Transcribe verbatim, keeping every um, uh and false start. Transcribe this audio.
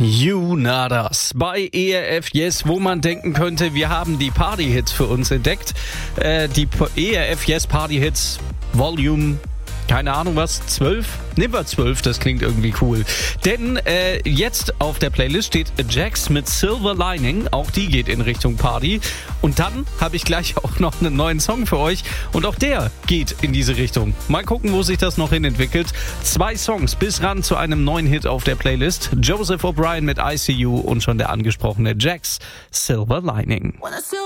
You Nadas bei E R F Yes, wo man denken könnte, wir haben die Party-Hits für uns entdeckt. Äh, die E R F Yes Party-Hits Volume, keine Ahnung was, zwölf? Nehmen wir zwölf, das klingt irgendwie cool. Denn äh, jetzt auf der Playlist steht Jax mit Silver Lining, auch die geht in Richtung Party. Und dann habe ich gleich auch noch einen neuen Song für euch und auch der geht in diese Richtung. Mal gucken, wo sich das noch hin entwickelt. Zwei Songs bis ran zu einem neuen Hit auf der Playlist. Joseph O'Brien mit I C U und schon der angesprochene Jax, Silver Lining.